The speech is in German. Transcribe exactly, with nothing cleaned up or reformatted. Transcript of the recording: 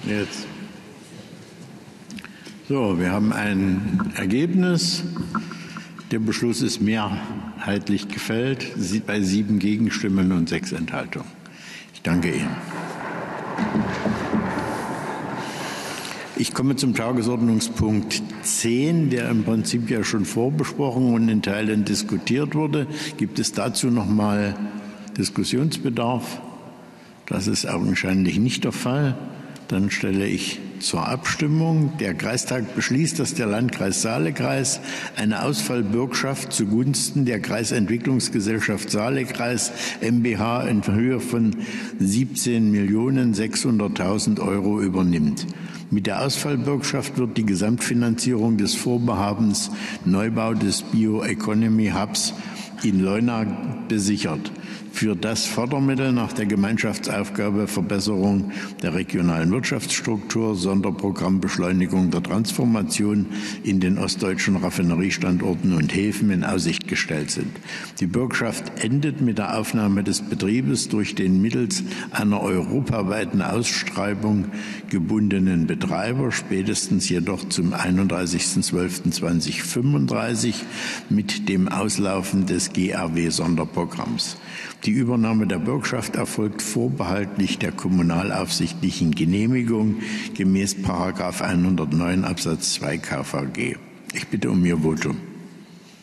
Jetzt. So, wir haben ein Ergebnis. Der Beschluss ist mehrheitlich gefällt, bei sieben Gegenstimmen und sechs Enthaltungen. Ich danke Ihnen. Ich komme zum Tagesordnungspunkt zehn, der im Prinzip ja schon vorbesprochen und in Teilen diskutiert wurde. Gibt es dazu noch mal Diskussionsbedarf? Das ist augenscheinlich nicht der Fall. Dann stelle ich zur Abstimmung. Der Kreistag beschließt, dass der Landkreis Saale-Kreis eine Ausfallbürgschaft zugunsten der Kreisentwicklungsgesellschaft Saale-Kreis GmbH in Höhe von siebzehn Millionen sechshunderttausend Euro übernimmt. Mit der Ausfallbürgschaft wird die Gesamtfinanzierung des Vorhabens Neubau des Bioeconomy Hubs in Leuna besichert. Für das Fördermittel nach der Gemeinschaftsaufgabe Verbesserung der regionalen Wirtschaftsstruktur, Sonderprogramm Beschleunigung der Transformation in den ostdeutschen Raffineriestandorten und Häfen in Aussicht gestellt sind. Die Bürgschaft endet mit der Aufnahme des Betriebes durch den mittels einer europaweiten Ausschreibung gebundenen Betreiber, spätestens jedoch zum einunddreißigsten zwölften zweitausendfünfunddreißig mit dem Auslaufen des G A W-Sonderprogramms. Die Übernahme der Bürgschaft erfolgt vorbehaltlich der kommunalaufsichtlichen Genehmigung gemäß Paragraph hundertneun Absatz zwei K V G. Ich bitte um Ihr Votum.